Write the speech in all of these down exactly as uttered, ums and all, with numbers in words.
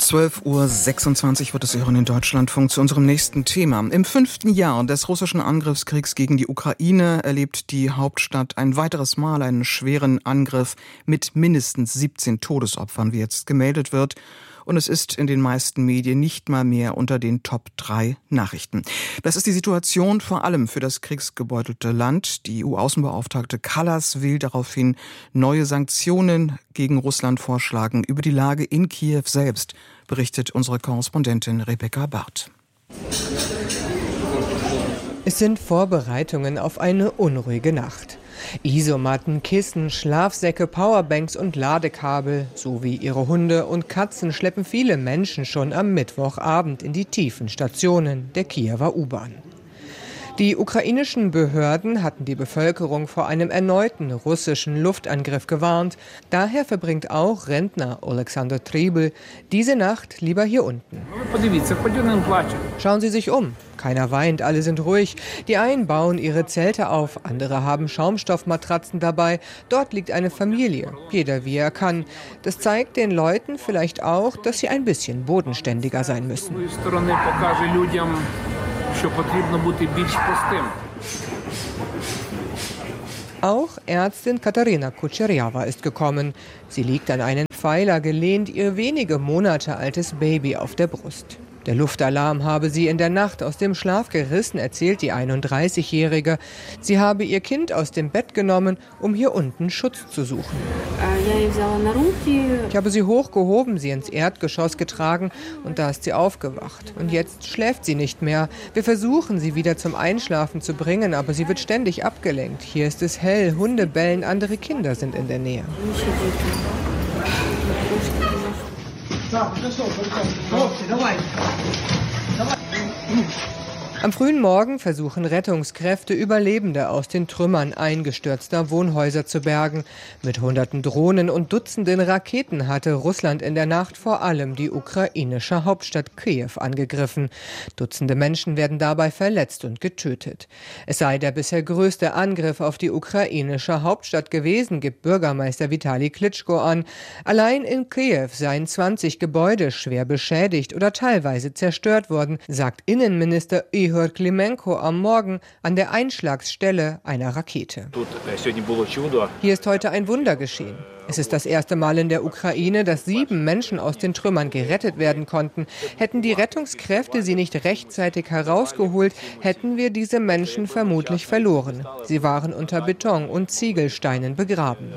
zwölf Uhr sechsundzwanzig wird es hören in Deutschlandfunk zu unserem nächsten Thema. Im fünften Jahr des russischen Angriffskriegs gegen die Ukraine erlebt die Hauptstadt ein weiteres Mal einen schweren Angriff mit mindestens siebzehn Todesopfern, wie jetzt gemeldet wird. Und es ist in den meisten Medien nicht mal mehr unter den Top drei Nachrichten. Das ist die Situation vor allem für das kriegsgebeutelte Land. Die E U-Außenbeauftragte Kallas will daraufhin neue Sanktionen gegen Russland vorschlagen. Über die Lage in Kiew selbst berichtet unsere Korrespondentin Rebecca Barth. Es sind Vorbereitungen auf eine unruhige Nacht. Isomatten, Kissen, Schlafsäcke, Powerbanks und Ladekabel sowie ihre Hunde und Katzen schleppen viele Menschen schon am Mittwochabend in die tiefen Stationen der Kiewer U-Bahn. Die ukrainischen Behörden hatten die Bevölkerung vor einem erneuten russischen Luftangriff gewarnt. Daher verbringt auch Rentner Alexander Tribel diese Nacht lieber hier unten. Schauen Sie sich um. Keiner weint, alle sind ruhig. Die einen bauen ihre Zelte auf, andere haben Schaumstoffmatratzen dabei. Dort liegt eine Familie, jeder wie er kann. Das zeigt den Leuten vielleicht auch, dass sie ein bisschen bodenständiger sein müssen. Auch Ärztin Katarina Kucherjawa ist gekommen. Sie liegt an einen Pfeiler gelehnt, ihr wenige Monate altes Baby auf der Brust. Der Luftalarm habe sie in der Nacht aus dem Schlaf gerissen, erzählt die einunddreißigjährige. Sie habe ihr Kind aus dem Bett genommen, um hier unten Schutz zu suchen. Ich habe sie hochgehoben, sie ins Erdgeschoss getragen und da ist sie aufgewacht. Und jetzt schläft sie nicht mehr. Wir versuchen, sie wieder zum Einschlafen zu bringen, aber sie wird ständig abgelenkt. Hier ist es hell, Hunde bellen, andere Kinder sind in der Nähe. Am frühen Morgen versuchen Rettungskräfte, Überlebende aus den Trümmern eingestürzter Wohnhäuser zu bergen. Mit hunderten Drohnen und Dutzenden Raketen hatte Russland in der Nacht vor allem die ukrainische Hauptstadt Kiew angegriffen. Dutzende Menschen werden dabei verletzt und getötet. Es sei der bisher größte Angriff auf die ukrainische Hauptstadt gewesen, gibt Bürgermeister Vitali Klitschko an. Allein in Kiew seien zwanzig Gebäude schwer beschädigt oder teilweise zerstört worden, sagt Innenminister Ihor Klimenko am Morgen an der Einschlagsstelle einer Rakete. Hier ist heute ein Wunder geschehen. Es ist das erste Mal in der Ukraine, dass sieben Menschen aus den Trümmern gerettet werden konnten. Hätten die Rettungskräfte sie nicht rechtzeitig herausgeholt, hätten wir diese Menschen vermutlich verloren. Sie waren unter Beton und Ziegelsteinen begraben.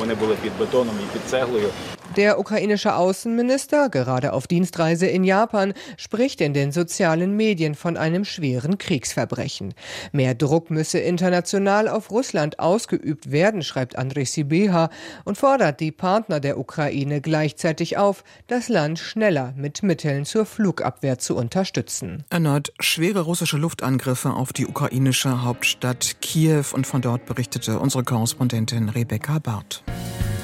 Der ukrainische Außenminister, gerade auf Dienstreise in Japan, spricht in den sozialen Medien von einem schweren Kriegsverbrechen. Mehr Druck müsse international auf Russland ausgeübt werden, schreibt Andrei Sibiha und fordert die Partner der Ukraine gleichzeitig auf, das Land schneller mit Mitteln zur Flugabwehr zu unterstützen. Erneut schwere russische Luftangriffe auf die ukrainische Hauptstadt Kiew und von dort berichtete unsere Korrespondentin Rebecca Barth.